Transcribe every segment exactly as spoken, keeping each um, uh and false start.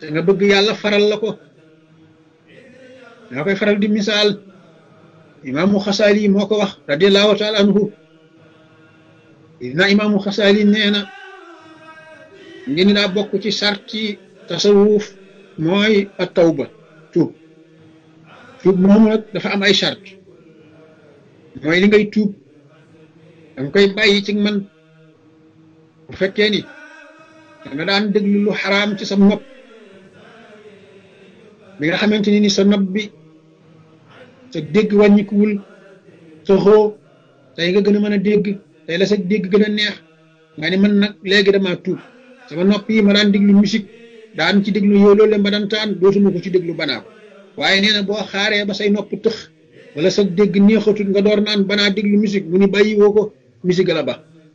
te nga bëgg yàlla faral la ko daa koy faral di misaal imaamu xasaali moo ko wax radiallahu taala anhu na imaamu xasaali nee na ngi ni daa bokk ci sarti tasawuf mooy a tawba tuub tuub moomu nag dafa am ay sart mooy li ngay tuub danga koy bàyyi ci man bu fekkee ni danga daan déglu lu xaraam ci sa nopp bi nga xamante ni ni sa nopp bi sa dégg wàññikuwul sa xoo tey nga gën a mën a dégg tey la sa dégg gën a neex nga ni man nag léegi dama tuub sama nopp yi ma daan déglu musique daan ci déglu yow loolu ma daan taan dootuma ko ci déglu banaa ko waaye nee na boo xaaree ba say nopp tëx wala sa dégg neexatul nga door naan banaa déglu musique mu ni bàyyi woo ko musique la ba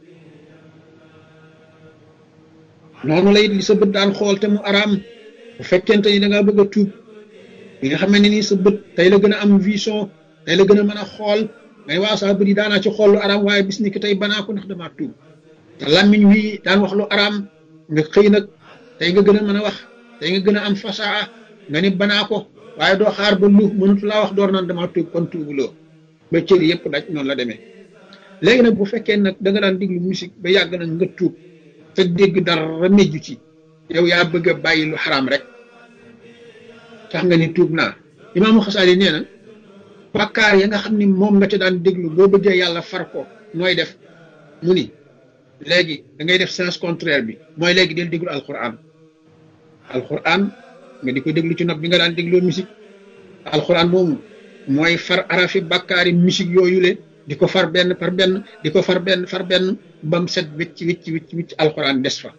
noonu lay li sa bët daan xool te mu araam bu fekkente ni da ngaa bëgg a tuub bi nga xam ne nii sa bët tey la gën a am vision tey la gën a mën a xool ngay waa saa bët yi daanaa ci xool lu araam waaye bis ni ki tey banaa ko ndax damaa tuub te làmmiñ wi daan wax lu araam nga xëy nag tey nga gën a mën a wax tey nga gën a am fasaa nga ni banaa ko waaye doo xaar ba lu mënatu laa wax door naan damaa tuub kon tuubuloo ba cër yëpp daj noonu la demee léegi nag bu fekkee nag da nga daan déglu musique ba yàgg nag nga tuub te dégg dara mejju ci yow yaa bëgg a bàyyi lu xaraam rek tax nga ni tuub naa imaamu xasaali nee na bàkkaar ya nga xam ni moom nga te daan déglu boo bëggee yàlla far ko nooy def mu ni léegi da ngay def sens contraire bi mooy léegi del déglu alquran alquran nga di ko déglu ci nopp bi nga daan dégloo musique alquran moomu mooy far arafi bàkkaari musique yooyu le di ko far benn par benn di ko far benn far benn bam set wicc wicc wicc wicc alquran des fa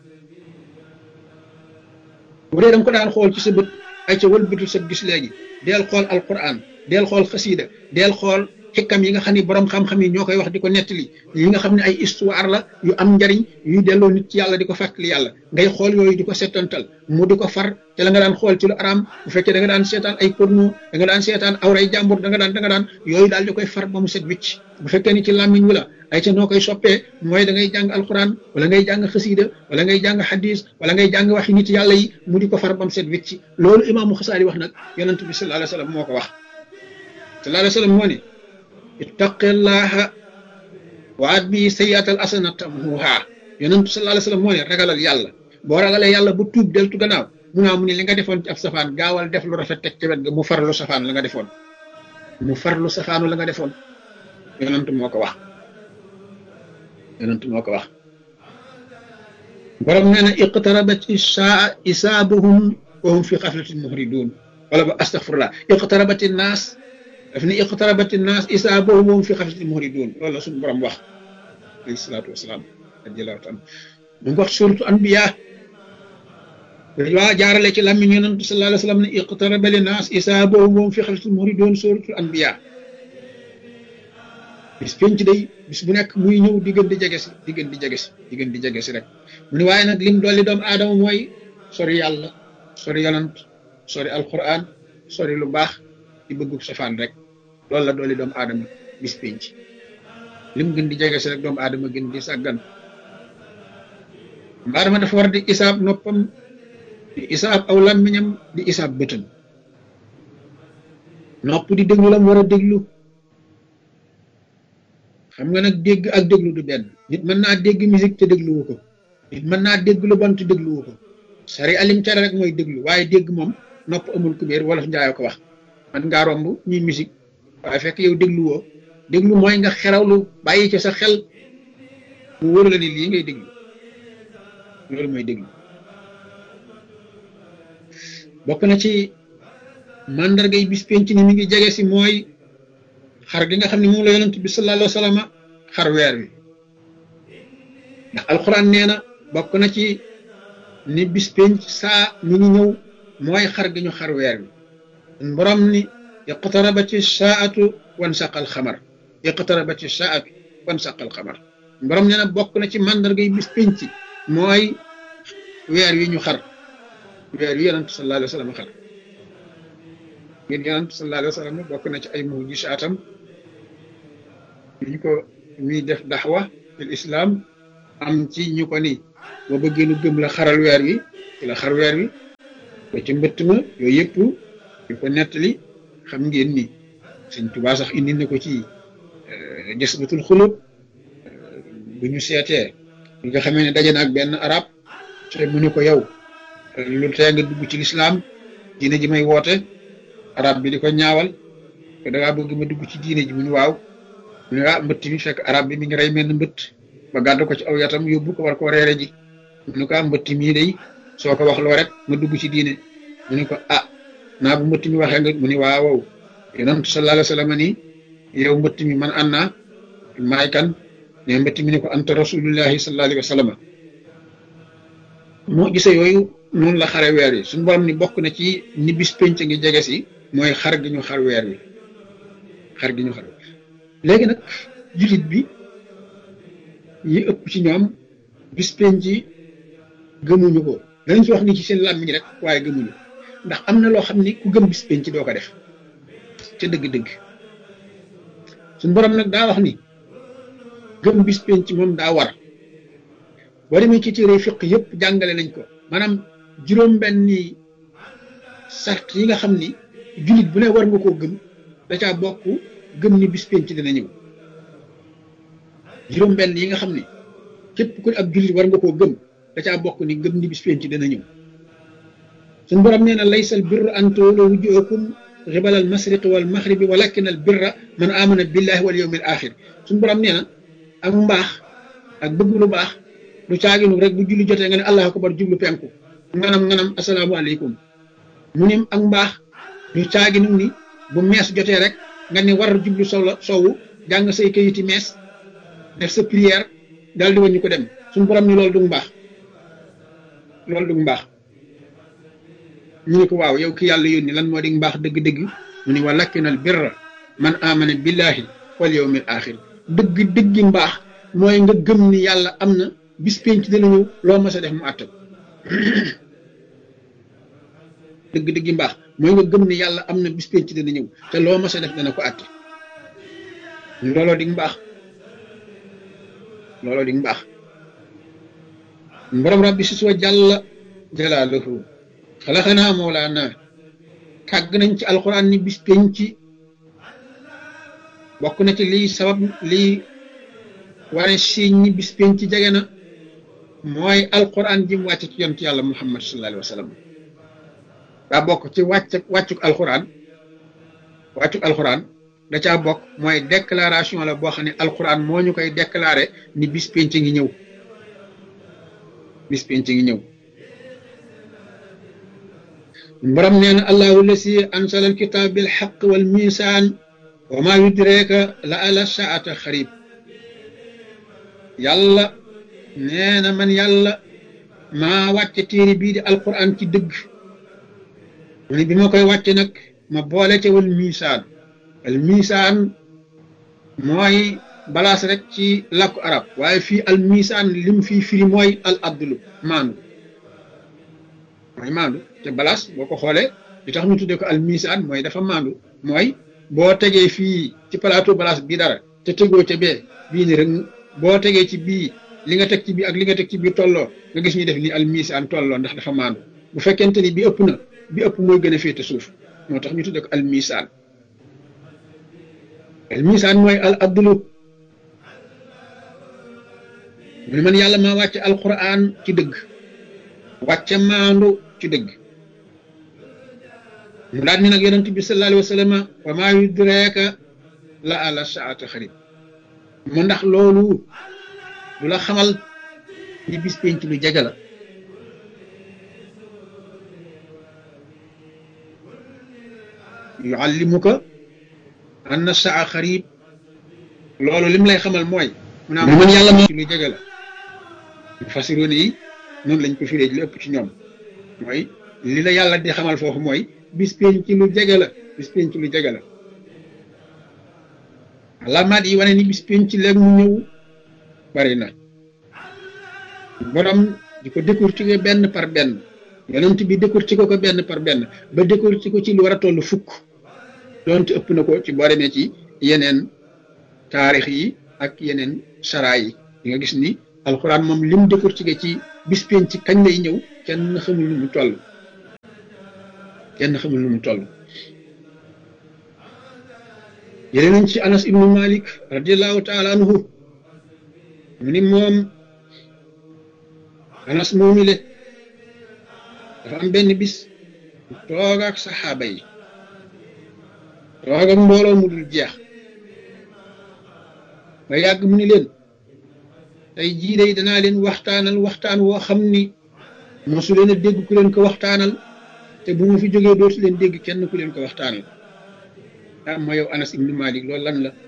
bu dee da nga ko daan xool ci sa bët ay ca wëlbatul sa gis léegi deel xool alquran deel xool xasiida deel xool xikkam yi nga xam ne borom xam-xam yi ñoo koy wax di ko nettali yi nga xam ne ay histoire la yu am njariñ yuy delloo nit ci yàlla di ko fàttali yàlla ngay xool yooyu di ko settantal mu di ko far te la nga daan xool ci lu araam bu fekkee da nga daan seetaan ay porno da nga daan seetaan awray jàmbur da nga daan da nga daan yooyu daal di koy far ba mu set wicc bu fekkee ni ci làmmiñ wi la ay ca noo koy soppee mooy da ngay jàng alquran wala ngay jàng xasiida wala ngay jàng hadis wala ngay jàng waxi nit yàlla yi mu di ko far ba mu set wicc loolu imaamu xasaali wax nag yonent bi sallallahu alayhi wa sallam moo ko wax sallallahu alayhi wa sallam moo ne ittaqillaha waat bi sayyiatal asana tamhuha yonentu sallallahu alayhi wasallam moo ne ragalal yàlla boo ragalee yàlla bu tuub deltu gannaaw mu naa mu ne li nga defoon ci ab safaan gaawal def lu rafet teg ci wet ga mu farlu safaan la nga defoon mu farlu safaanu la nga defoon yonentu moo ko wax yonentu moo ko wax borom nee na iqtarabat isaa isaabuhum wa hum fi xaflatin muhridun wala ba astaghfirullah iqtarabat innaas daf ni iqtarabat innaas isaabuhum wa hum fi xaflatin muhridun loolu la suñu borom wax alayhi salaatu wasalaam radiyallahu taala mu ngi wax suratu anbiya waa jaarale ci làmmiñ yonent sallallahu alayhi wa sallam ne iqtaraba linnaas isaabuhum wa hum fi xaflatin muhridun suratu anbiya bis penc day bis bu nekk muy ñëw di gën di jege si di gën di jege si di gën di jege si rek mu ne waaye nag lim dolli doomu aadama mooy sori yàlla sori yonent sori alquran sori lu baax di bëggu safaan rek loolu la dolli doomu aadama bis penc lim gën di jege si rek doomu aadama gën di sàggan doomu aadama dafa war di isaab noppam di isaab aw làmmiñam di isaab bëtam nopp di déglu la mu war a déglu xam nga nag dégg ak déglu du benn nit mën naa dégg musique te dégluwu ko nit mën naa dégg lu bon te dégluwu ko sari alim tere rek mooy déglu waaye dégg moom nopp amul kubéer wolof njaayoo ko wax man ngaa romb ñuy musique waaye fekk yow dégluwoo déglu mooy nga xerawlu bàyyi ci sa xel mu wóor la ni lii ngay déglu loolu mooy déglu bokk na ci mandargay bis penc ni mi ngi jege si mooy xar gi nga xam ne moom la yonent bi sallallahu alayhi wa sallam xar weer wi ndax alquran nee na bokk na ci ni bis penc saa mi ngi ñëw mooy xar gi ñu xar weer wi borom ni iqtarabati saatu wansaqal xamar iqtarabati saatu wansaqal xamar borom nee na bokk na ci mandargay bis penc mooy weer wi ñu xar weer wi yonent sallallahu alayhi wa sallam xar ngeen yonent sallallahu alayhi wa sallam bokk na ci ay mujisaatam ñu ko ñuy def daxwa fil islam am ci ñu ko ni boo bëggee nu gëm la xaral weer wi ci la xar weer wi ba ci mbëtt ma yooyu yëpp yu ko nettali xam ngeen ni Sëñ Tuubaa sax indi na ko ci Jasbatul Xulub bu ñu seetee bi nga xamee ne daje na ak benn arab te mu ne ko yow lu tee nga dugg ci lislaam diine ji may woote arab bi di ko ñaawal ko dangaa bëgg ma dugg ci diine ji mu ne waaw mu ne ah mbëtt mi fekk arab bi mi ngi rey mel ni mbëtt ba gàddu ko ci aw yatam yóbbu ko war koo reere ji mu ne ko ah mbëtt mii day soo ko wax loo rek ma dugg ci diine mu ne ko ah naa bu mbëtt mi waxee nga mu ne waaw wow yonent sallallahu alayhi wa sallam ni yow mbëtt mi man an naa maay kan ne mbëtt mi ne ko anta rasulullahi sallallahu alayhi wa sallam moo gisee yooyu noonu la xare weer yi suñu borom ni bokk na ci ni bis penc ngi jege si mooy xar gi ñu xar weer wi xar gi ñu xar léegi nag jullit bi yi ëpp ci ñoom bis penc yi gëmuñu ko danañ si wax ni ci seen làmmiñ rek waaye gëmuñu ndax am na loo xam ni ku gëm bis penc doo ko def ca dëgg-dëgg suñu borom nag daa wax ni gëm bis penc moom daa war boo demee ci téere fiq yëpp jàngale nañ ko maanaam juróom-benni sart yi nga xam ni jullit bu ne war nga koo gëm da caa bokk gëm ni bis penc dina ñëw juróom-benn yi nga xam ni képp ku ab jullit war nga koo gëm da caa bokk ni gëm ni bis penc dina ñëw suñu borom nee na laysal birra an tuwallu wujuhakum qibala al mashriqi wal maghribi walakin al birra man amana billahi wal yawmil axir suñu borom nee na ak mbaax ak bëgg lu baax du caaginu rek bu julli jotee nga ne allahu akbar jublu penku nganam nganam asalaamaaleykum mu ne ak mbaax du caaginu ni bu mees jotee rek nga ne war jublu sow la sowu jàng say kayiti mees def sa prière daal di wañu ko dem suñu borom ni loolu du mbaax loolu du mbaax ñu ne ko waaw yow ki yàlla yónni lan moo di mbaax dëgg-dëgg mu ne walakinal birra man amana billahi wal yawmil axir dëgg dëggi mbaax mooy nga gëm ni yàlla am na bis penc dina ñëw loo mas a def mu àttal dëgg dëggi mbaax mooy nga gëm ni yàlla am na bis penc dina ñëw te loo mas a def dana ko àtte looloo di mbaax looloo di mbaax borom rabbi si soo jàll jalaaluhu xalaxanaa mawlaana kàgg nañ ci alquran ni bis penc bokk na ci liy sabab liy wane siiñ ñi bis penc jege na mooy alquran ji mu wàcc ci yonent yàlla muhammad sallallahu alayhi wa sallam daa bokk ci wàcc wàccuk alquran wàccuk alquran da caa bokk mooy déclaration la boo xam ne alquran moo ñu koy déclaré ni bis penc ngi ñëw bis penc ngi ñëw borom nee na allahu lasi ansala alkitab bil haqq wal misaan wa ma yudrika la ala saata xarib yàlla nee na man yàlla maa wàcce téere bii di alquran ci dëgg mu ne bi ma koy wàcce nag ma boole ca wal misaan al misaan mooy balaas rek ci làkku arab waaye fii al misaan lim fii firi mooy al adlu maandu mooy maandu te balaas boo ko xoolee li tax ñu tuddee ko al misaan mooy dafa maandu mooy boo tegee fii ci plateau balaas bii dara te tegoo ca bee bii ni rek boo tegee ci bii li nga teg ci bii ak li nga teg ci bii tolloo nga gis ñu def ni al misaan tolloo ndax dafa maandu bu fekkente ni bi ëpp na bi ëpp mooy gën a féete suuf moo tax ñu tuddee ko al misaan al misaan mooy al adlu mu ne man yàlla maa wàcce alquran ci dëgg wàcce maandu ci dëgg mu daal ni nag yonent bi sallallahu alayhi wa sallam wa maa yudreeka la ala saata xarib mu ndax loolu du la xamal ni bis penc lu jege la yuallimuka anna saa xarib loolu lim lay xamal mooy mu naa man yàlla moo lu jege la fasiroon yi noonu lañ ko firee li ëpp ci ñoom mooy li la yàlla di xamal foofu mooy bis penc lu jege la bis penc lu jege la alaamaat yi wane ni bis penc léegi mu ñëw bari na borom di ko décortiquer benn par benn yonent bi décortiquer ko benn par benn ba décortiquer ko ci lu war a toll fukk doonte ëpp na ko ci boo demee ci yeneen taarix yi ak yeneen saraa yi di nga gis ni alxuraan moom lim décortiquer ci bis penc kañ lay ñëw kenn xamul nu mu toll kenn xamul nu mu toll jëlee nañ ci Anas ibnu Malik radiallahu taala anhu mu ni moom Anas moomi le dafa am benn bis toog ak saxaaba yi toog ak mbooloo mu dul jeex ba yàgg mu ni leen tey jii day danaa leen waxtaanal waxtaan woo xam ni mosu leen a dégg ku leen ko waxtaanal te bu ma fi jógee dootu leen dégg kenn ku leen ko waxtaanal ah ma yow Anas ibnu Malik loolu lan la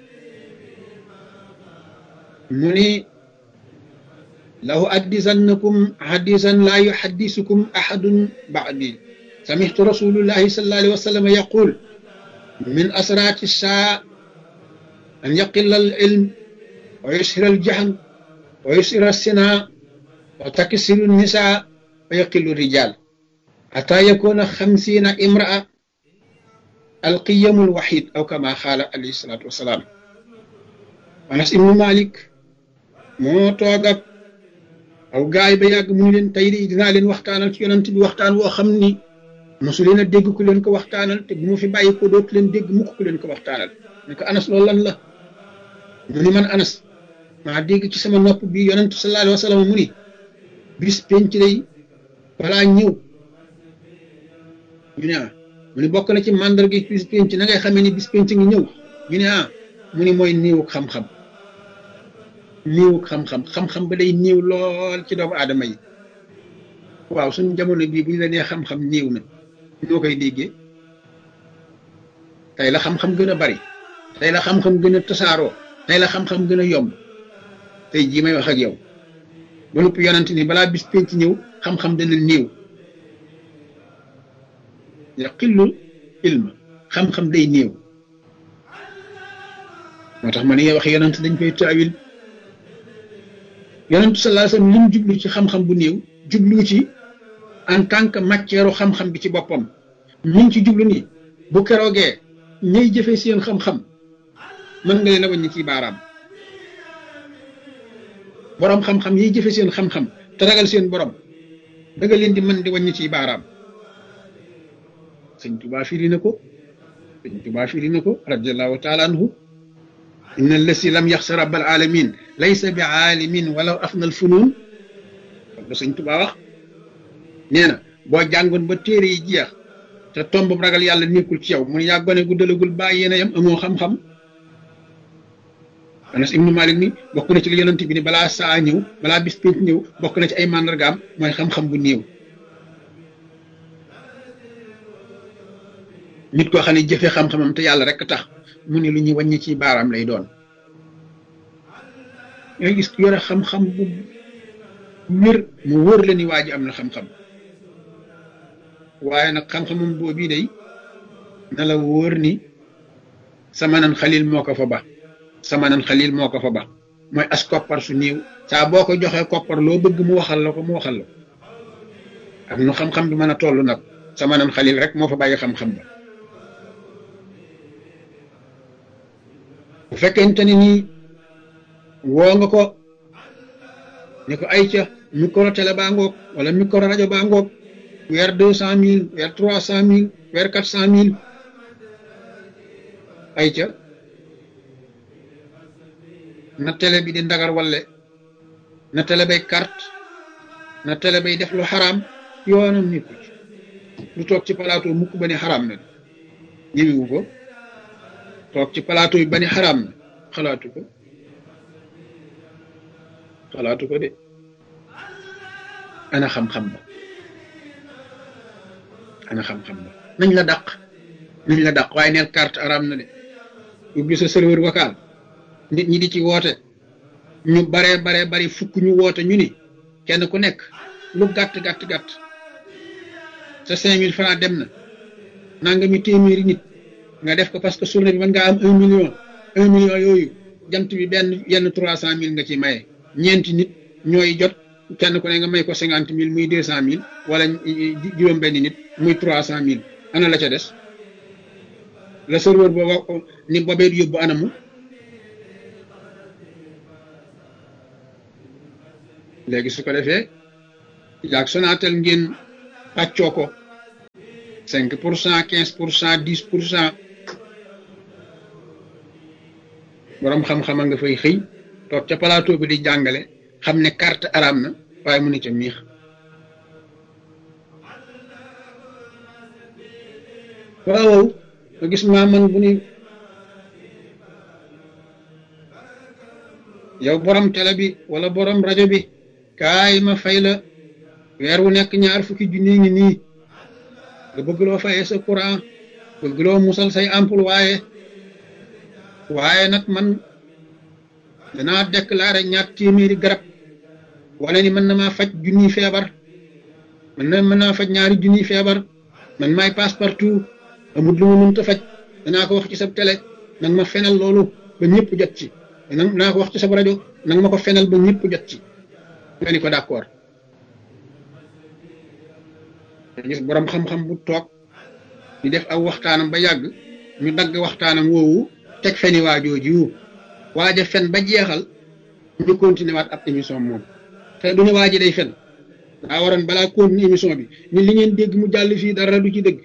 mu ni lahu addisannakum hadisan laa yuhaddisukum ahadun ba'di samihtu rasulullahi sallallahu alayhi wa sallam yaqul min asrati saa an yaqilla al ilm wa yushira al jahl wa yusira sina wa taksiru nisa wa yaqillu rijal hatta yakuna xamsina imraa alqiyamul wahid aw kama xaala alayhi salatu wasalaam Anas ibnu Malik moo toog ak aw gaay ba yàgg mu ni leen tey de dinaa leen waxtaanal ci yonent bi waxtaan woo xam ni mosu leen a dégg ku leen ko waxtaanal te bu ma fi bàyyi ko dootu leen dégg mukk ku leen ko waxtaanal ne ko Anas loolu lan la mu ni man Anas maa dégg ci sama nopp bi yonent sallallahu alayhi wa sallam mu ni bis penc lay balaa ñëw ñu ne ah mu ni bokk na ci màndarga bis penc na ngay xamee ni bis penc ngi ñëw ñu ne ah mu ni mooy néewuk xam-xam néewuk xam-xam xam-xam ba day néew lool ci doomu aadama yi waaw suñu jamono bii bu ñu la nee xam-xam néew na ñoo koy déggee tey la xam-xam gën a bari tey la xam-xam gën a tasaaroo tey la xam-xam gën a yomb tey jii may wax ak yow ba noppi yonent ni balaa bis penc ñëw xam-xam dana néew yaqillu ilma xam-xam day néew moo tax ma ne wax yonent dañ koy taawil yonent sallallahu alayhi wasallam li mu jublu ci xam-xam bu néew jublu ci en tant que matière xam-xam bi ci boppam ñu ngi ci jublu ni bu keroogee ñay jëfee seen xam-xam mën nga leen a wàññi ci baaraam borom xam-xam yiy jëfe seen xam-xam te ragal seen borom da nga leen di mën di wàññi ci baaraam sëñ Tuubaa firi na ko sëñ Tuubaa firi na ko radiyallahu taala anhu inna allasi lam yaxsa rabbal alamin laysa bi aalimin walaw afna al funun la sëñ Tuubaa wax nee na boo jàngoon ba téere yi jeex te tomb ragal yàlla nekkul ci yow mun yaa gone gu dalagul bàyyi yéen a yam amoo xam-xam Anas ibnu Malik ni bokk na ci li yonent bi ni balaa saa ñëw balaa bis pénc ñëw bokk na ci ay màndargaam mooy xam-xam bu néew nit koo xam ne jëfee xam-xamam te yàlla rek tax mu ne lu ñuy wàññi ci baaraam lay doon ngay gis yore xam-xam bu wér mu wóor la ni waa ji am na xam-xam waaye nag xam-xamam boobu day na la wóor ni samanan xalil moo ko fa ba samanan xalil moo ko fa ba mooy as koppar su néew saa boo ko joxee koppar loo bëgg mu waxal la ko mu waxal la ak nu xam-xam bi mën a toll nag samanan xalil rek moo fa bàyyi xam-xam ba bu fekkente ni nii woo nga ko ne ko ay ca micro télé baa ngoog wala micro rajo baa ngoog weer deux cent mille weer trois cent mille weer quatre cent mille ay ca na télé bi di ndagar walle na télé bay carte na télé bay def lu xaraam yoonam nit ko ci lu toog ci plateau mukk ba ne xaraam na ñëwiwu ko toog ci plateau yi ba ne xaraam na xalaatu ko xalaatu ko de ana xam-xam ba ana xam-xam ba nañ la dàq nañ la dàq waaye neel carte araam na de ubbi sa serveur vocal nit ñi di ci woote ñu baree baree bari fukk ñu woote ñu ni kenn ku nekk lu gàtt gàtt gàtt sa cinq mille francs dem na nanga mi téeméeri nit nga def ko parce que journée bi mën ngaa am un million un million yooyu jant bi benn yenn trois cent mille nga ci maye ñeenti nit ñooy jot kenn ku ne nga may ko cinquante mille muy deux cent mille wala juróom benn nit muy trois cent mille ana la ca des la serveur booba ni boobee yóbbu anamu léegi su ko defee yaag Sonatel ngeen pàccoo ko cinq pour cent quinze pour cent dix pour cent borom xam-xama nga fay xëy toog ca plateau bi di jàngale xam ne carte araam na waaye mu ne ca miix waaw nga gis maaman bu ni yow borom télé bi wala borom rajo bi kaay ma fay la weer wu nekk ñaar fukki junni ngi nii nga bëgg loo fayee sa courant bëgg loo musal say employé waaye waaye nag man danaa déclaré ñaar téeméeri garab wala ni mën na maa faj junniy feebar mën na mën naa faj ñaari junniy feebar man maay passe partout amul lu ma mënta faj danaa ko wax ci sa télé nag ma fenal loolu ba ñëpp jot ci nag naa ko wax ci sa rajo nag ma ko fenal ba ñëpp jot ci nga ni ko d'accord gis borom xam-xam bu toog di def aw waxtaanam ba yàgg ñu dagg waxtaanam woowu teg feni waajooji wu waaja fen ba jeexal ñu continuer waat ab émission moom te du ne waaji day fen daa waroon balaa continuer émission bi ni li ngeen dégg mu jàll fii dara du ci dëgg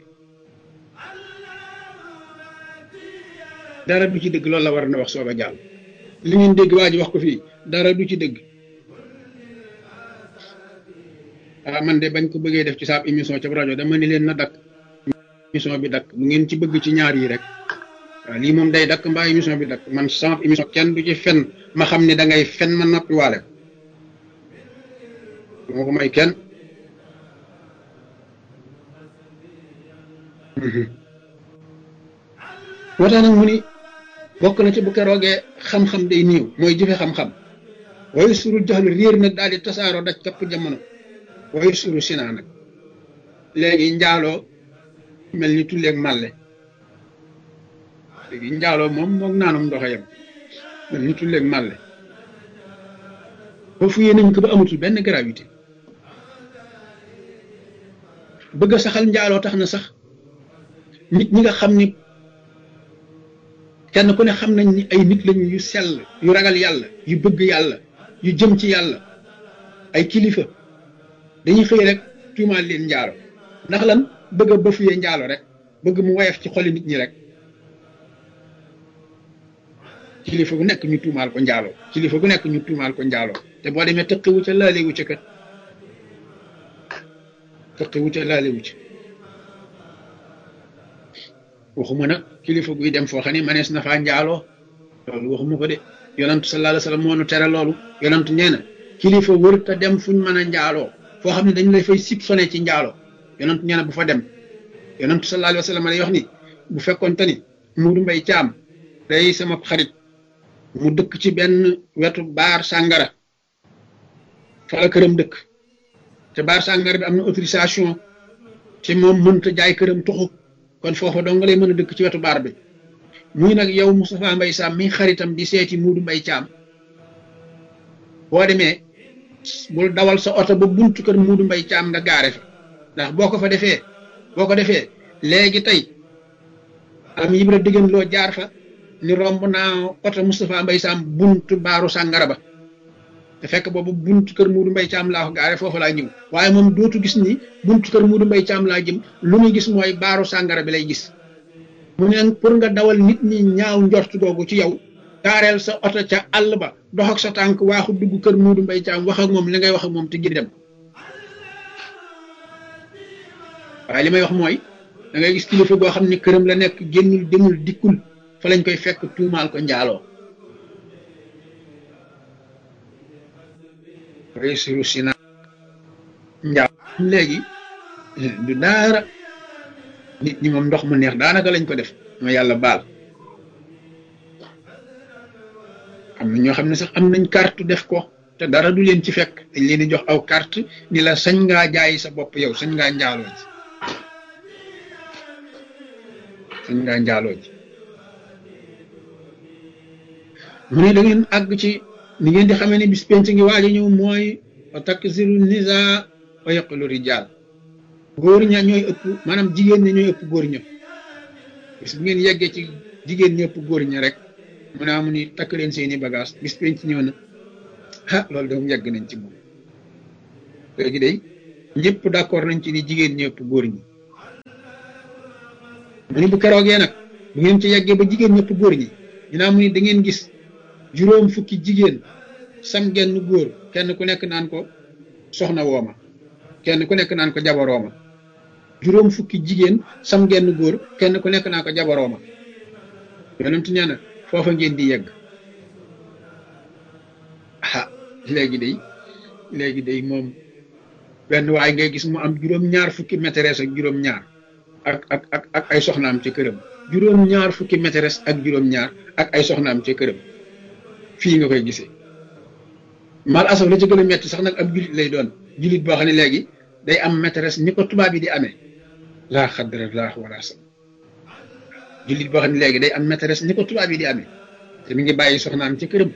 dara du ci dëgg loolu la war na wax sooba jàll li ngeen dégg waaji wax ko fii dara du ci dëgg ah man de bañ ko bëggee def ci saab émission ca rajo dama ni leen na dakk émission bi dakk bu ngeen ci bëgg ci ñaar yi rek waaw lii moom day dakk mbaa émission bi dakk man sama émission kenn du ci fen ma xam ne da ngay fen ma noppi waale moo ko may kenn moo tax nag mu ni bokk na ci bu keroogee xam-xam day niiw mooy jëfe xam-xam waaye surul jaxlu réer nag daal di tasaaroo daj kapp jamono waaye suru sinaa nag léegi njaaloo mel ni tulleeg màlle léegi njaaloo moom moog naanum ndoxa yam mel ni tulleeg màlle ba fuyee nañ ko ba amatul benn gravité bëgg a saxal njaaloo tax na sax nit ñi nga xam ni kenn ku ne xam nañ ni ay nit lañu yu sell yu ragal yàlla yu bëgg yàlla yu jëm ci yàlla ay kilifa dañuy xëy rek tuumaal leen njaalo ndax lan bëgg a bëfuyee njaalo rek bëgg mu woyof ci xoli nit ñi rek kilifa gu nekk ñu tuumaal ko njaalo kilifa gu nekk ñu tuumaal ko njaalo te boo demee tëqiwu ca laalewu ca kat tëqiwu ca laalewu ca waxuma nag kilifa guy dem foo xam ne manees na faa njaaloo loolu waxuma ko de yonantu sallallahu alayhi wa sallam moo nu tere loolu yonantu nee na kilifa wër te dem fuñ mën a njaaloo foo xam ne dañ lay fay sib sone ci njaalo yonentu nee na bu fa dem yonentu sallallahu alayhi wa sallam day wax ni bu fekkoon te ni Muudu Mbay Caam day sama xarit mu dëkk ci benn wetu baar sàngara fa la këram dëkk te baar sàngara bi am na autorisation ci moom mënta jaay këram tuxu kon foofa dong nga lay mën a dëkk ci wetu baar bi muy nag yow Moustapha Mbay Sam mi xaritam di seeti Muudu Mbay Caam boo demee bul dawal sa oto ba buntu kër Muudu Mbay Caam nga gaare fa ndax boo ko fa defee boo ko defee léegi tey am Ibra diggéen loo jaar fa ni romb naa oto Moustapha Mbay Sam buntu baaru sàngara ba te fekk boobu buntu kër Muudu Mbay Caam laa ko gaare foofu laa ñëw waaye moom dootu gis ni buntu kër Muudu Mbay Caam laa jëm lu muy gis mooy baaru sàngara bi lay gis mu ne pour nga dawal nit ñi ñaaw njort googu ci yow gaareel sa oto ca àll ba dox ak sa tànk waaxu dugg kër Muudu Mbay Caam wax ak moom li ngay wax ak moom te gi dem waaye li may wax mooy da ngay gis kilifa goo xam ne këram la nekk génnul demul dikkul fa lañ koy fekk tuumaal ko njaaloo réussir si na njaal léegi du daara nit ñi moom ndox mu neex daanaka lañ ko def ma yàlla baal am na ñoo xam ne sax am nañ carte def ko te dara du leen ci fekk dañ leen di jox aw carte ni la sañ ngaa jaay sa bopp yow sañ ngaa njaaloo ji sañ ngaa njaaloo ji mu ne da ngeen àgg ci ni ngeen di xamee ne bis penc ngi waaj a ñëw mooy wa taksiru nisa wa yaqulu rijal góor ña ñooy ëpp maanaam jigéen ña ñooy ëpp góor ña bis bu ngeen yeggee ci jigéen ñi ëpp góor ña rek mu ne amu ni takk leen seeni bagage bis penc ñëw na ah loolu doom yegg nañ ci moom léegi day ñëpp d'accord nañ ci ni jigéen ñi ëpp góor ñi mu ni bu keroogee nag bu ngeen ci yeggee ba jigéen ñëpp góor ñi dinaa mu ni da ngeen gis juróom fukki jigéen sam genn góor kenn ku nekk naan ko soxna wooma kenn ku nekk naan ko jabarooma juróom fukki jigéen sam genn góor kenn ku nekk naan ko jabarooma yonent nee na foofa ngeen di yegg ah léegi day léegi day moom benn waay ngay gis mu am juróom-ñaar fukki maîtresse ak juróom-ñaar ak ak ak ak ay soxnaam ca këram juróom-ñaar fukki maîtresse ak juróom-ñaar ak ay soxnaam ca këram fii nga koy gisee mal asaf la ci gën a metti sax nag ab julit lay doon julit boo xam ne léegi day am maîtresse ni ko tubaab yi di amee laa xadrallah wala sam julit boo xam ne léegi day am maîtresse ni ko tubaab yi di amee te mi ngi bàyyi soxnaam ca këram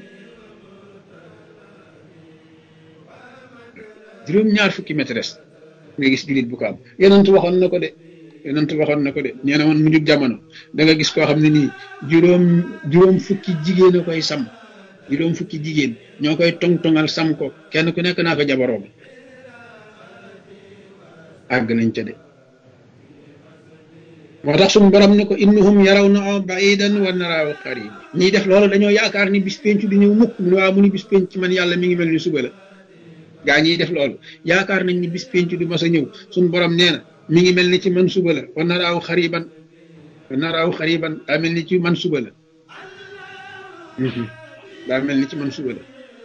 juróom-ñaar fukki maîtresse nga gis julit bu ko am yonent waxoon na ko de yonent waxoon na ko de nee na woon mu jub jamono da nga gis koo xam ne nii juróom juróom fukki jigéen a koy sam juróom fukki jigéen ñoo koy tong-tongal sam ko kenn ku nekk naa ko jabaroom àgg nañ ca de moo tax suñu borom ne ko innahum yarawnahu ba'idan wa naraahu qariib ñiy def loolu dañoo yaakaar ni bis penc di ñëw mukk mu ne waaw mu ni bis penc ci man yàlla mi ngi mel ni suba la gaa ñiy def loolu yaakaar nañ ni bis penc du mas a ñëw suñu borom nee na mi ngi mel ni ci man suba la wa naraahu xariban wa naraahu xariban daa mel ni ci man suba la daa mel ni ci man suba la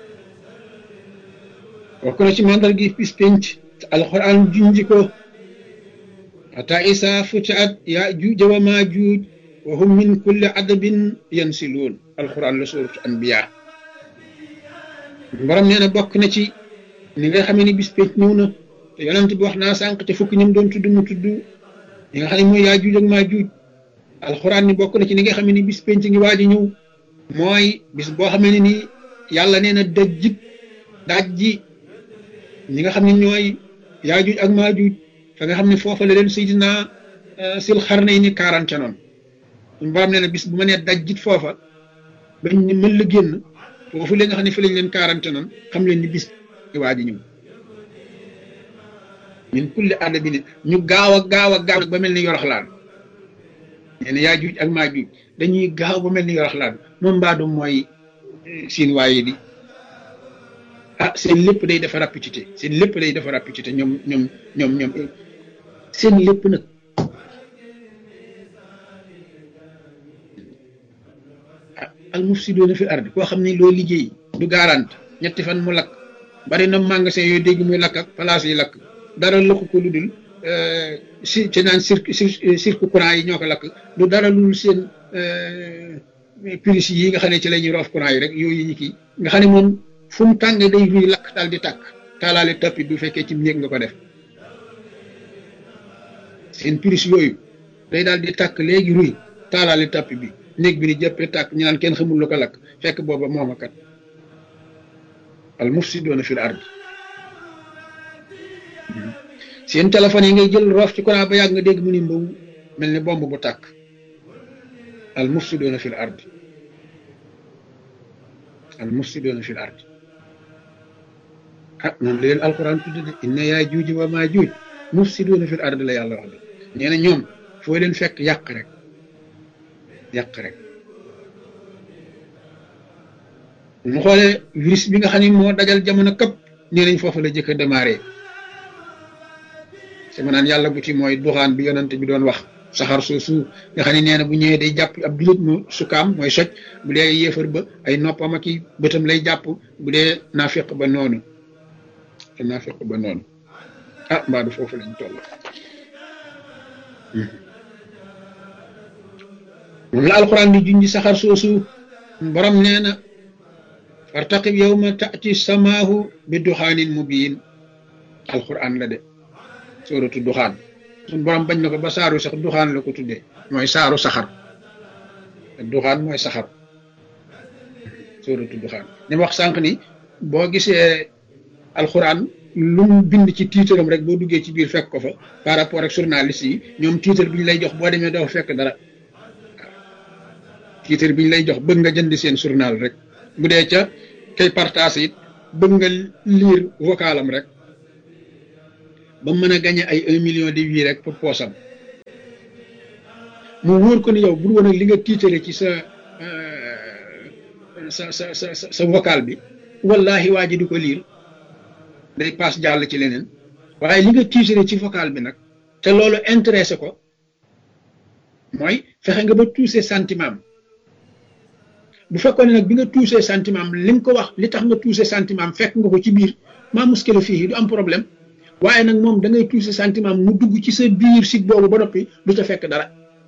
wax ko na ci mandar gi bis penc alquran junji ko ata isa futiat yaajuuj wa maajuuj wa hum min kulli adabin yansiluun alquran la suuratu anbiya borom nee na bokk na ci ni nga xamee ni bis penc ñëw na te yonent bi wax naa sànq te fukki ñoom doon tudd mu tudd ñi nga xam ne mooy yaajuuj ak maajuuj alquran ni bokk na ci ni nga xamee ni bis penc ngi waaj a ñëw mooy bis boo xamee ne ni yàlla nee na dajjit daaj ji ñi nga xam ne ñooy yaajuuj ak maajuuj fa nga xam ne foofa la leen Seydina sil xarnay ni quarante noonu suñu borom nee na bis bu ma nee dajjit foofa bañ ni mën la génn foofu la nga xam ne fi lañ leen quarante noonu xam leen ni bis waa ji ñëw min kulli adabin ñu gaaw a gaaw a gaaw ba mel ni yoroxlaan nee na yaajuuj ak maajuuj dañuy gaaw ba mel ni yoroxlaan moom mbaadu mooy siin waaye di ah seen lépp day dafa rapidité seen lépp day dafa rapidité ñoom ñoom ñoom ñoom seen lépp nag ah al mufsiduuna fil ardi koo xam ne loo liggéey du garante ñetti fan mu lakk bari na magasin yooyu dégg muy lakk ak place yi lakk dara lakk ko lu dul si ci naan cirque cirque courant yi ñoo ko lakk du dara lu dul seen prise yi nga xam ne ci la ñuy roof courant yi rek yooyu ñu kii nga xam ne moom fu mu tàngee day ruy lakk daal di tàkk taalaale tapis bu fekkee ci néeg nga ko def seen prise yooyu day daal di tàkk léegi ruy taalaale tapis bi néeg bi ni jëppee tàkk ñu naan kenn xamul lu ko lakk fekk booba moom a kat al mufsiduuna fil ardi seen téléphone yi ngay jël roof ci courant ba yàgg nga dégg mu ni mbaw mel ni bomb bu tàkk al mufsiduuna fil ardi al mufsiduuna fil ardi ah noonu la leen alquran tudde de inna yaajuuj wa maajuuj mufsiduuna fil ardi la yàlla wax de nee na ñoom foo leen fekk yàq rek yàq rek mu xoolee virus bi nga xam ne moo dajal jamono këpp nee nañ foofu la jëkk a démarré sama naan yàlla bu ci mooy duxaan bi yonante bi doon wax saxar soosu nga xam ne nee na bu ñëwee day jàpp ab julit mu sukaam mooy soj bu dee yéefar ba ay noppam ak i bëtam lay jàpp bu dee naafiq ba noonu te naafiq ba noonu ah mbaa du foofu lañ toll moom la alquran di junji saxar soosu borom nee na fartaqib yawma taati samaahu bi duxaanin mubiin alquran la de sóoratu duxaan suñ borom bañ na ko ba saaru sax duxaan la ko tuddee mooy saaru saxar duxaan mooy saxar sóoratu duxaan ni wax sànq ni boo gisee alquran lu mu bind ci tiitaram rek boo duggee ci biir fekk ko fa par rapport ak journaliste yi ñoom tiitar bi ñu lay jox boo demee doo fekk dara tiitar bi ñu lay jox bëgg nga jënd seen journal rek bu dee ca kay partage it bëgg nga lire vocalam rek ba mën a gagné ay un million de vues rek pour poosam mu wóor ko ni yow bu woon ak li nga tiitale ci sa sa sa sa sa vocal bi wallahi waa ji di ko liir day paas jàll ci leneen waaye li nga tiitale ci vocal bi nag te loolu intéressé ko mooy fexe nga ba touché sentiment bu fekkoon ne nag bi nga touché sentiment li nga ko wax li tax nga touché sentiment fekk nga ko ci biir maa muskila fii du am problème waaye nag moom da ngay touché sentiment mu dugg ci sa biir sit boobu ba noppi du ca fekk dara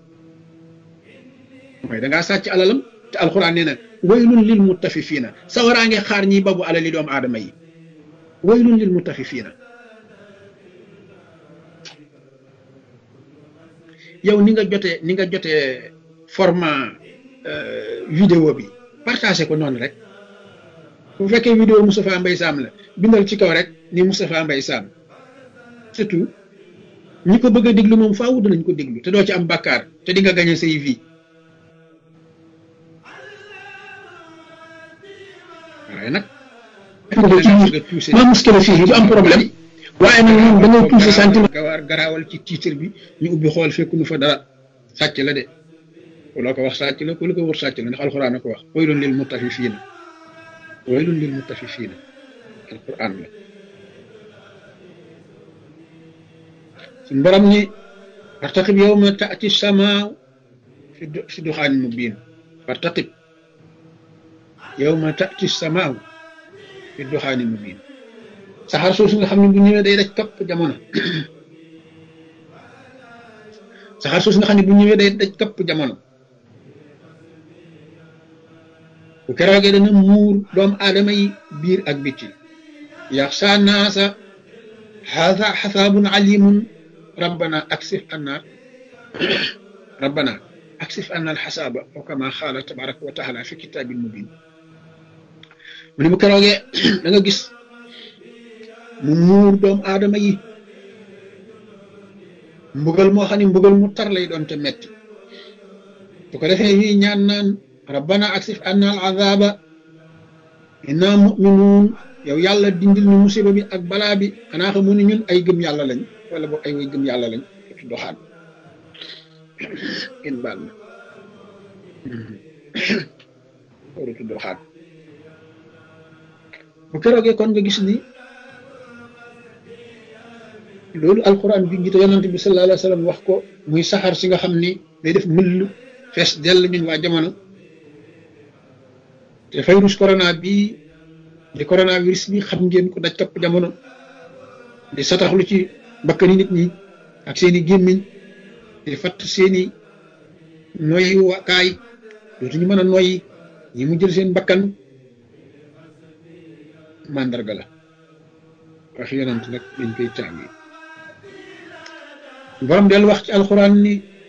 mooy da ngaa sàcc alalam te alxuraan nee na waylun lil mutafifiina sawaraa ngi xaar ñiy babu alali doomu aadama yi waylun lil mutafifiina yow ni nga jotee ni nga jotee format vidéo bi partagé ko noonu rek bu fekkee vidéo Moustapha Mbaye Sam la bindal ci kaw rek ni Moustapha Mbaye Sam surtout ñi ko bëgg a déglu moom faaw danañ ko déglu te doo ci am bàkkaar te di nga gagné say vie waaye nag maa muskila fii du am problème waaye nag moom da ngay touché sentiment gawaar garaawal ci titre bi ñu ubbi xool fekk nu fa dara sàcc la de loo ko wax sàcc la ku la ko wër sàcc la ndax alxuraan a ko wax waylun lil mutafifiina waylun lil mutafifiina alxuraan la suñ borom ni fartaqib yawma taati samaa fi duxaanin mubiin fartaqib yawma taati samaa fi duxaanin mubiin saxaar soosu nga xam ne bu ñëwee day daj kapp jamono saxaar soosu nga xam ne bu ñëwee day daj kapp jamono bu keroogee dana muur doomu aadama yi biir ak bitti yaxsha naasa haza xasaabun alimun rabbana aksif anna rabbana aksif anna alxasaaba wa kama xaala tabaraka wa taala fi kitaabin mubin mu ne bu keroogee da nga gis mu muur doomu aadama yi mbugal moo xam ne mbugal mu tar lay doon te metti bu ko defee ñuy ñaan naan rabbana aksif anna al azaba inna muminuun yow yàlla dindil ñu musiba bi ak balaa bi xanaa xamu ni ñun ay gëm yàlla lañ wala boog ay way gëm yàlla lañ ci doxaan in baal na waratu doxaan bu keroogee kon nga gis ni loolu alquran bi ngi te yonante bi sallallahu alayhi wa sallam wax ko muy saxaar si nga xam ni day def mëll fees dell ñun waa jamono te virus corona bi di coronavirus bi xam ngeen ko daj topp jamono di sataxlu ci bakkani nit ñi ak seeni gémmiñ di fatt seeni noyyi wakaay dootuñu mën a noyyi ñi mu jël seen bakkan mandarga la wax yonent nag dañ koy tàngi borom del wax ci alquran ni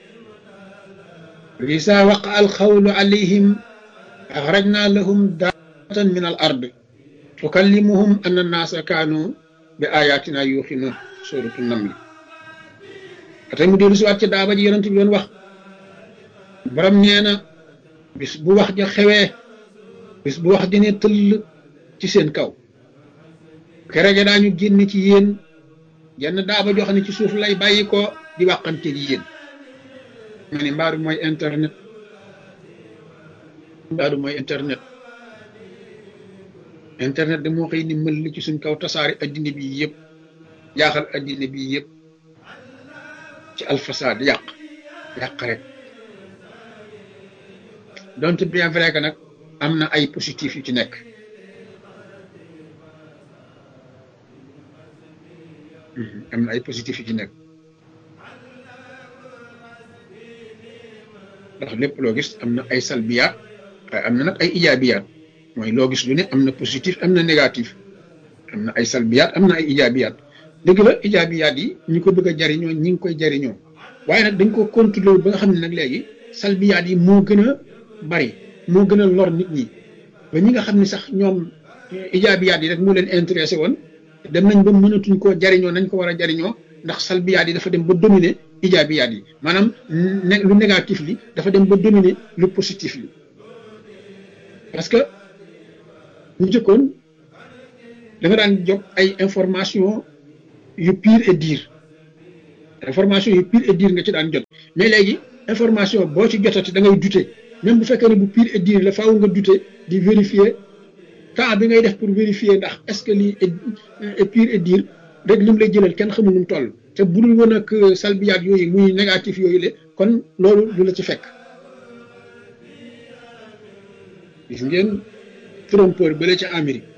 isa waqa alxawlu alayhim axrajna lahum daatan min al ard tukallimuhum anna annaasa kaanu bi ayatina yuuxinuun suratu namli atay mu dellu si waat ci daaba ji yonent bi doon wax borom nee na bis bu wax ja xewee bis bu wax ja ne tëll ci seen kaw keroog daañu génn ci yéen jenn daaba joo xam ne ci suuf lay bàyyi ko di waxante ji yéen ma ne mbaaru mooy internet mbaaru mooy internet internet de moo xëy ni mël ci suñ kaw tasaari addina bi yëpp jaaxal addina bi yëpp ci alfasaad yàq yàq rek donc bien vrai que nag am na ay positif yu ci nekk am na ay positif yu ci nekk ndax lépp loo gis am na ay salbiyaat waaye am na nag ay ijaabiyaat mooy loo gis lu ne am na positif am na négatif am na ay salbiyaat am na ay ijaabiyaat dëgg la ijaabiyaat yi ñi ko bëgg a jariñoo ñi ngi koy jariñoo waaye nag dañ ko contrôler ba nga xam ne nag léegi salbiyaat yi moo gën a bari moo gën a lor nit ñi ba ñi nga xam ne sax ñoom ijaabiyaat yi rek moo leen intéressé woon dem nañ ba mënatuñ koo jariñoo nañ ko war a jariñoo ndax salbiyaat yi dafa dem ba dominer ijaabiyaat yi maanaam lu négatif li dafa dem ba dominer lu positif li parce que ñu jëkkoon da nga daan jot ay information yu pire et dire information yu pire et dire nga ci daan jot mais léegi information boo ci jotati da ngay douter même bu fekkee ne bu pire et dire la faaw nga douter di vérifier temps bi ngay def pour vérifier ndax est-ce que lii est pire et dire rek lim lay jëlal kenn xamul nu mu toll te budul woon ak salbiyaat yooyu muy négatif yooyu le kon loolu du la ci fekk. gis ngeen trompeur bële ca Amérique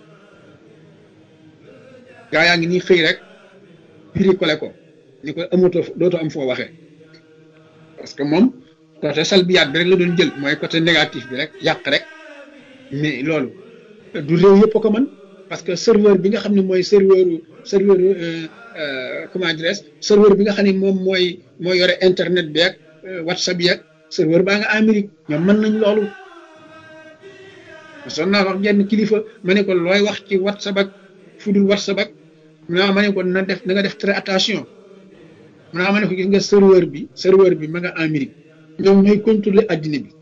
gaa yaa ngi nii xëy rek bricolé ko ni ko amatoo dootoo am foo waxee parce que moom côté salbiyaat bi rek la doon jël mooy côté négatif bi rek yàq rek mais loolu du réew yëpp ko mën parce que serveur bi nga xam ne mooy serveur serveur comment dirais-je serveur bi nga xam ne moom mooy mooy yore internet bi ak whatsapp yi ak serveur baa nga Amérique ñoom mën nañ loolu. son naa wax genn kilifa ma ne ko looy wax ci whatsapp ak fudul whatsapp ak mu ne ma ne ko na def na nga def très attention mu ne ma ne ko gis nga serveur bi serveur bi ma nga Amérique ñoom ñooy contrôler addina bi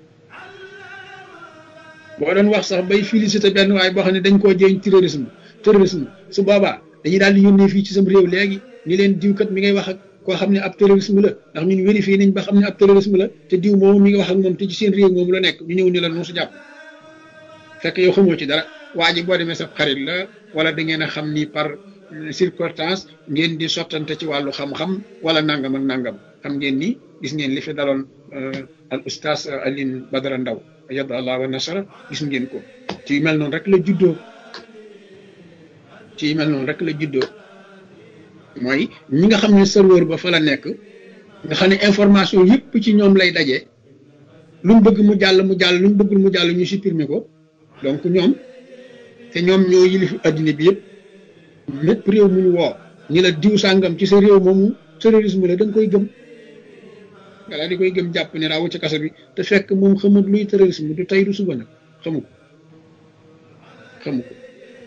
boo doon wax sax bay félicité benn waaye boo xam ne dañ koo jéeñ terrorisme terrorisme su boobaa dañuy daal di yónnee fii ci sam réew léegi ni leen diwkat mi ngay wax ak koo xam ne ab terrorisme la ndax ñun vérifié nañ ba xam ne ab terrorisme la te diw moomu mi ngi wax ak moom te ci seen réew moomu la nekk ñu ñëw ni la nu su jàpp fekk yow xamoo ci dara waa ji boo demee sa xarit la wala da ngeen a xam ni par circonstance ngeen di sottante ci wàllu xam-xam wala nangam ak nangam xam ngeen ni gis ngeen li fi daloon al oustaz Alioune Badara Ndaw yadda allah wa nasara gis ngeen ko ci yu mel noonu rek la juddoo ci yu mel noonu rek la juddoo mooy ñi nga xam ne serveur ba fa la nekk nga xam ne information yëpp ci ñoom lay daje lu mu bëgg mu jàll mu jàll lu mu bëggul mu jàll ñu supprimer ko donc ñoom te ñoom ñoo yilif addina bi yëpp lépp réew mu ñu woo ñi la diw sàngam ci sa réew moomu terrorisme la da nga koy gëm walla di koy gëm jàpp ne raawu ci kaso bi te fekk moom xamut luy terrorisme du tey du suba nag xamu ko xamu ko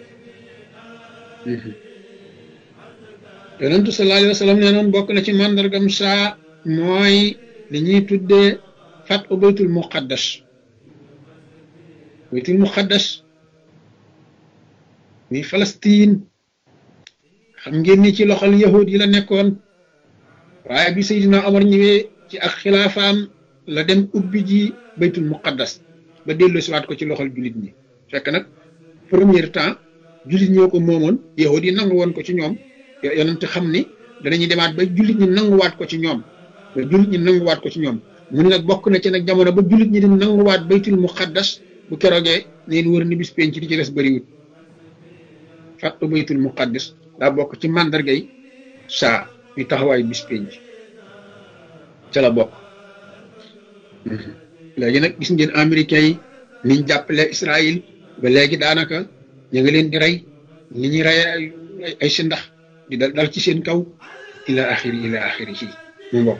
yonentu sallallahu alayhi wa sallam nee noon bokk na ci màndargam saa mooy li ñuy tuddee fat u baytul muqaddas baytul muqaddas muy Palestine xam ngeen ni ci loxol yahud yi la nekkoon waaye bi Seydina Omar ñëwee ci ak xilaafaam la dem ubbi ji baytul muqaddas ba dellu siwaat ko ci loxol jullit ñi fekk nag premier temps jullit ñoo ko moomoon yahud yi nangu woon ko ci ñoom yonent xam ni danañuy demaat ba jullit ñi nanguwaat ko ci ñoom ba jullit ñi nanguwaat ko ci ñoom mu ne nag bokk na ci nag jamono ba jullit ñi di nanguwaat baytul muqaddas bu keroogee neen wër ni bis penc di ci des bëriwut fàttu baytul muqaddas daa bokk ci màndargay saa yu taxawaay bis penc ca la bokk léegi nag gis ngeen américains yi niñ jàppale Israël ba léegi daanaka ñu ngi leen di rey ni ñuy rey ay si ndax di dal dal ci seen kaw ila axiri ila axiri ci mu bokk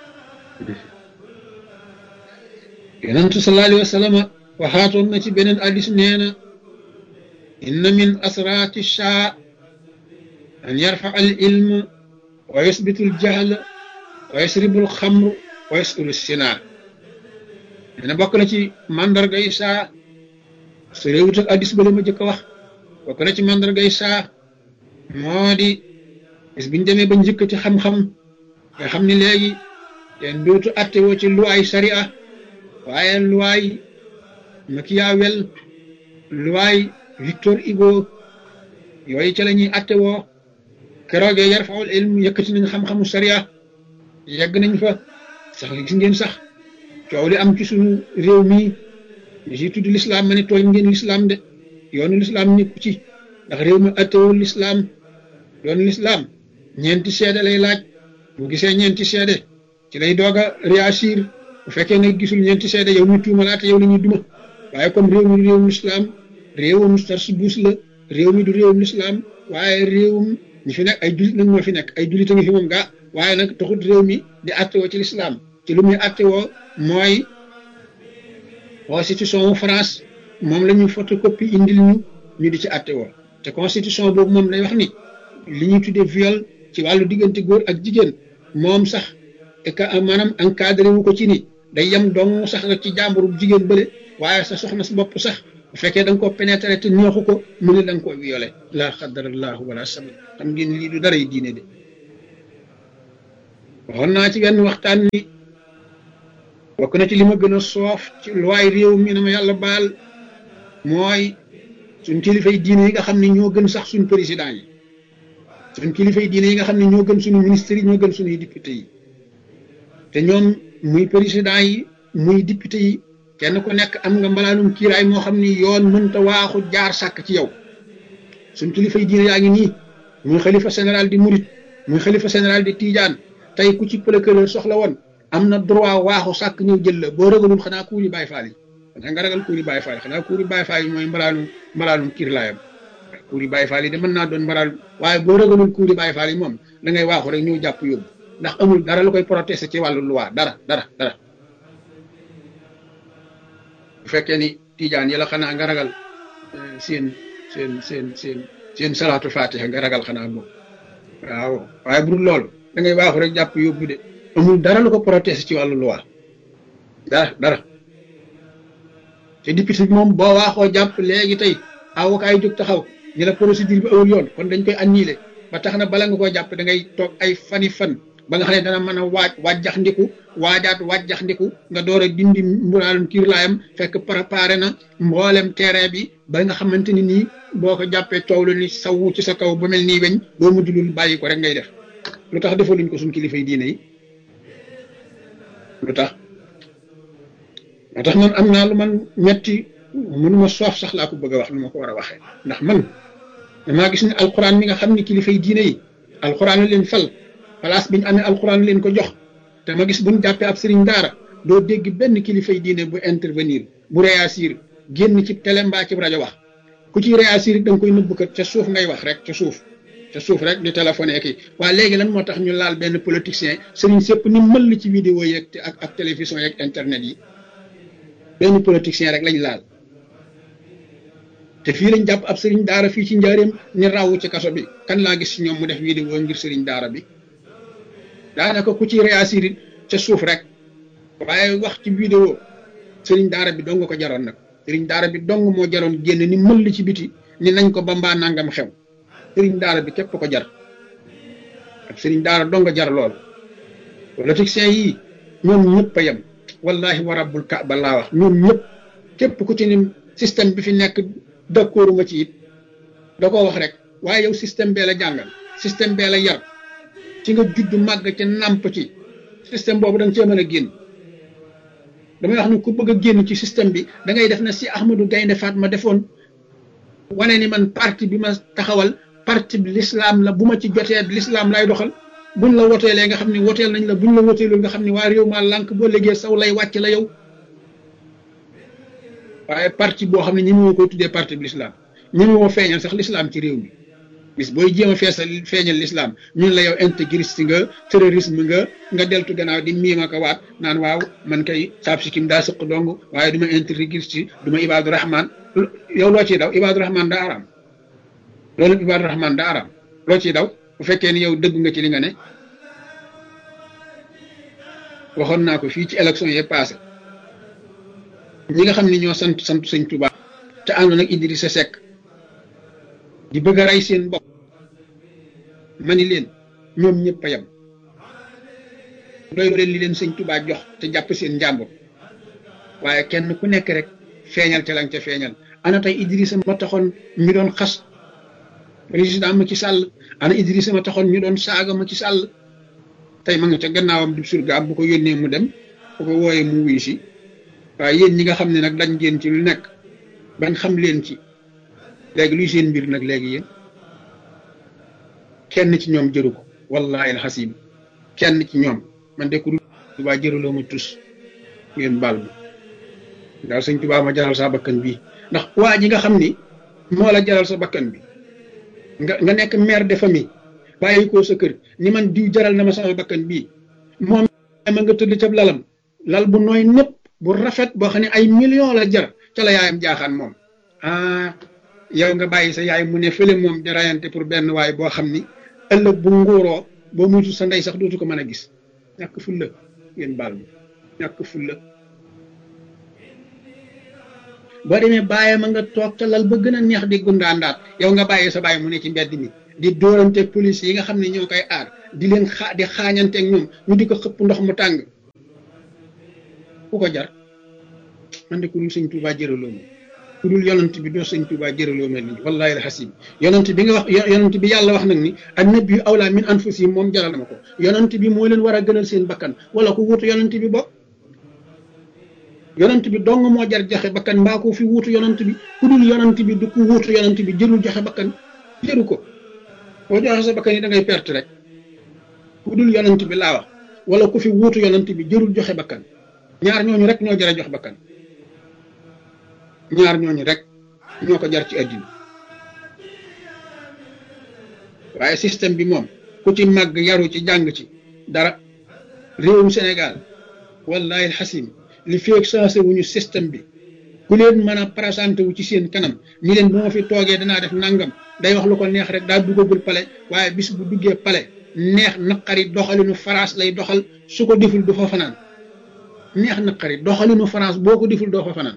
yonentu sallallahu alayhi wa sallam waxaatoon na ci beneen hadiis nee na inna min asraati saa an yarfa al ilm wa yusbitu al jahl wa yasribu al xamr wa yasulu sinaa nee na bokk na ci mandargay saa su réewut ak hadiis ba la ma jëkk a wax bokk na ci mandargay saa moo di bis biñ demee ba njëkkati xam-xam nga xam ni léegi ten dootu attewoo ci luwaay sariya waaye luwaay Machiavel luwaay Victor Hugo yooyu ca la ñuy attewoo keroogee yarfaul ilm yëkkati nañ xam-xamu sariya yegg nañ fa sax gis ngeen sax coow li am ci suñu réew mi ñu si tudd lislaam ma ne tooñ ngeen lislaam de yoonu lislaam ñëpp ci ndax réew mi attewul lislaam yoonu lislaam ñeenti seede lay laaj bu gisee ñeenti seede ci lay doog a réagir bu fekkee ne gisul ñeenti seede yow ñu tuumalaate yow la ñuy duma waaye comme réew mi du réewum lislaam réewum tarsubuus la réew mi du réewum lislaam waaye réewum ñi fi nekk ay jullit nag moo fi nekk ay jullit a ngi fi moom gaa waaye nag taxut réew mi di attewoo ci lislaam ci lu muy attewoo mooy constitution wu France moom la ñuy photocopie indil ñu ñu di ci attewoo te constitution boobu moom lay wax ni li ñuy tuddee viol ci wàllu diggante góor ak jigéen moom sax et que maanaam encadré wu ko ci ni day yem dong sax nga ci jàmburu jigéen bële waaye sa soxna sa bopp sax bu fekkee da nga koo pénétrer te neexu ko mu ne da nga koo violé la xadarallahu wala saman xam ngeen lii du dara yi diine de waxoon naa ci benn waxtaan ni bokk na ci li ma gën a soof ci luwaay réew mi na ma yàlla baal mooy suñ kilifay diine yi nga xam ne ñoo gën sax suñ président yi suñ kilifay diine yi nga xam ne ñoo gën suñu ministres yi ñoo gën suñuy député yi te ñoom muy président yi muy député yi kenn ku nekk am nga mbalaanum kiiraay moo xam ni yoon mënta waaxu jaar sàkk ci yow suñ kilifay diine yaa ngi nii muy xalifa général di murit muy xalifa général di tijaan tey ku ci procureur soxla woon am na droit waaxu sàkk ñëw jël la boo ragalul xanaa kuuri Baay Faal yi xanaa nga ragal kuuri Baay Faal yi xanaa kuuri Baay Faal yi mooy mbalaanum mbalaanum kiirlaayam kuuri Baay Faal yi de mën naa doon mbalaal waaye boo ragalul kuuri Baay Faal yi moom da ngay waaxu rek ñëw jàpp yóbbu ndax amul dara lu koy protester ci wàllu loi dara dara dara bu fekkee ni tijaan yi la xanaa nga ragal seen seen seen seen seen salaatu fatiha nga ragal xanaa moom waaw waaye bu dul loolu da ngay waaxu rek jàpp yóbbu de amul dara lu ko protester ci wàllu loi dara dara te député bi moom boo waaxoo jàpp léegi tey avocat yi jóg taxaw ñu la procédure bi awul yoon kon dañ koy annuler ba tax na bala nga koo jàpp da ngay toog ay fani fan ba nga xam ne dana mën a waaj wàjjax ndiku waajaat wàjjax ndiku nga door a dindi mbulaalum kiirlaayam fekk préparé na mboolem terrain bi ba nga xamante ni nii boo ko jàppee coow lu ni sawu ci sa kaw ba mel nii weñ boo mujj lul bàyyi ko rek ngay def lu tax defaluñ ko suñ kilifay diine yi lu tax moo tax man am naa lu man metti mënuma soof sax laa ko bëgg a wax lu ma ko war a waxee ndax man damaa gis ne alxuraan mi nga xam ne kilifay diine yi alxuraan la leen fal place bi ñu amee alxuraan leen ko jox te ma gis buñ jàppee ab sëriñ daara doo dégg benn kilifay diine bu intervenir bu réagir génn ci télé mbaa ci rajo wax ku ci réagir da nga koy nëbb kat ca suuf ngay wax rek ca suuf ca suuf rek di téléphoné kii waaye léegi lan moo tax ñu laal benn politicien sëriñ sëpp ni mël ci vidéo yeeg ak ak télévision yeeg internet yi benn politicien rek lañ laal te fii lañ jàpp ab sëriñ daara fii ci njaareem ni raw ci kaso bi kan laa gis ci ñoom mu def vidéo ngir sëriñ daara bi daanaka ku ci réagir ca suuf rek waaye wax ci vidéo sëriñ daara bi dong ko jaroon nag sëriñ daara bi dong moo jaroon génn ni mël ci biti ni nañ ko ba mbaa nangam xew sëriñ daara bi képp ko jar ak sëriñ daara dong jar lool politiciens yi ñoom ñëpp a yem wallahi wa rabbul kaaba laa wax ñoom ñëpp képp ku ci ni système bi fi nekk d'accord ma ci it da koo wax rek waaye yow système bee la jàngal système bee la yar ci nga judd màgg ci nàmp ci système boobu da nga cee mën a génn damay wax ni ku bëgg a génn ci système bi da ngay def na si Ahmadou Gaynde Fatma defoon wane ni man parti bi ma taxawal parti bi l'islam la bu ma ci jotee l'islam lay doxal buñ la woteelee nga xam ne woteel nañ la buñ la woteelul nga xam ne waa réew maa lànk boo léegi saw lay wàcc la yow waaye parti boo xam ne ñi moo koy tuddee parti bi l'islam ñi moo feeñal sax l'islam ci réew mi bis booy jéem a feesal feeñal l'islam ñun la yow intégriste nga terrorisme nga nga deltu gannaaw di miima ko waat naan waaw man kay saab si kim daa sëq dong waaye du ma intégriste du ma ibaadu rahman yow loo ciy daw ibaadu rahman daa araam loolu ibaadu rahman daa araam loo ciy daw bu fekkee ni yow dëgg nga ci li nga ne waxoon naa ko fii ci élection yi passé ñi nga xam ne ñoo sant sant sëñ Touba te àndoon ak Idrissa Seck di bëgg a rey seen bopp ma ni leen ñoom ñëpp a yem doy leen li leen sëñ Touba jox te jàpp seen njàmbur waaye kenn ku nekk rek feeñal ca lañ ca feeñal ana tey Idrissa ma taxoon ñu doon xas président Macky Sall ana Idrissa ma taxoon ñu doon saaga Macky Sall tey ma nga ca gannaawam du surgaam bu ko yónnee mu dem bu ko wooyee mu wuyu si waaye yéen ñi nga xam ne nag dañ ngeen ci lu nekk bañ xam leen ci léegi luy seen mbir nag léegi yéen kenn ci ñoom jëru ko wallahi alxasim kenn ci ñoom man de ku Tuubaa jëraloo ma tus ngeen baal ma daal sëñ Tuubaa ma jaral sa bakkan bii ndax waa ji nga xam ni moo la jaral sa bakkan bi nga nga nekk mère de famille bàyyi ko sa kër ni man diw jaral na ma sama bakkan bii moom ma nga tëdd ca lalam lal bu nooy népp bu rafet boo xam ne ay millions la jar ca la yaayam jaaxaan moom ah yow nga bàyyi sa yaay mu ne fële moom di rayante pour benn waay boo xam ni ëllëg bu nguuroo boo muytu sa ndey sax dootu ko mën a gis ñàkk fulla ngeen baal ma ñàkk fulla boo demee bàyyi ma nga toog ca lal ba gën a neex di gundaandaat yow nga bàyyi sa bàyyi mu ne ci mbedd mi di dóorante police yi nga xam ne ñoo koy aar di leen xaa di xaañanteeg ñoom ñu di ko xëpp ndox mu tàng ku ko jar man de ku dul sëñ Tuubaa jëraloo ma ku dul yonent bi doo sëñ Tuubaa jëraloo ma nii wallahi alxasim yonent bi nga wax yonent bi yàlla wax nag ni annabi awlaa min anfusihim moom jaral na ma ko yonent bi moo leen war a gënal seen bakkan wala ku wuutu yonent bi bokk yonent bi dong moo jar joxe bakkan mbaa ko fi wuutu yonent bi ku dul yonent bi du ku wuutu yonent bi jërul joxe bakkan jëru ko boo joxe sa bakkan yi da ngay perte rek ku dul yonent bi laa wax wala ku fi wuutu yonent bi jërul joxe bakkan ñaar ñooñu rek ñoo jar a jox bakkan ñaar ñooñu rek ñoo ko jar ci àddina waaye système bi moom ku ci màgg yaru ci jàng ci dara réewum Sénégal wallahi alxasim li feeg sensé wuñu système bi ku leen mën a présenté wu ci seen kanam ñi leen bu ma fi toogee danaa def nangam day wax lu ko neex rek daa duggagul pale waaye bis bu duggee pale neex naqari doxalinu France lay doxal su ko deful du fa fanaan neex naqari doxalinu France boo ko deful doo fa fanaan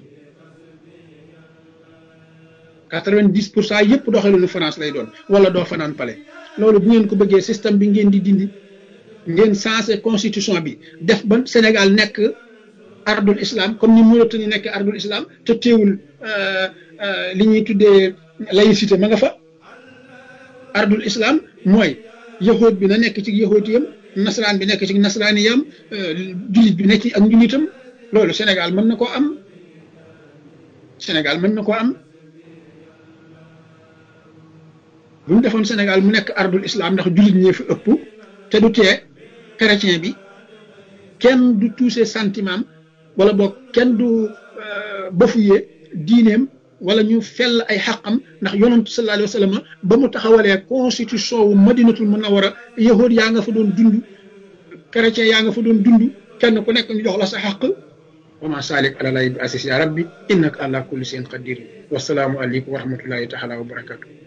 quatre-vingt-dix pour cent yëpp doxalinu France lay doon wala doo fanaan pale loolu bu ngeen ko bëggee système bi ngeen di dindi ngeen sensé constitution bi def ba Sénégal nekk ardul islam comme ni Mauritanie nekk ardul islam te teewul li ñuy tuddee laïcité ma nga fa ardul islam mooy yahood bi na nekk ci yahoodiyam nasaraan bi nekk ci nasaraaniyam jullit bi nekk ci ak njullitam loolu Sénégal mën na koo am Sénégal mën na koo am bu ñu defoon Sénégal mu nekk ardul islam ndax jullit ñee fi ëpp te du tee chrétien bi kenn du touché sentiment wala boog kenn du bafoué diineem wala ñu fell ay xaqam ndax yonantu sallallahu alayhi wa sallam ba mu taxawalee constitution wu madinatul munawwara yahood yaa nga fa doon dund chrétien yaa nga fa doon dund kenn ku nekk ñu jox la sa xaq wa ma salik ala lay bi asis ya rabbi innaka ala kulli shay'in qadir wasalaamu aleykum wa rahmatullahi taala wa barakatuh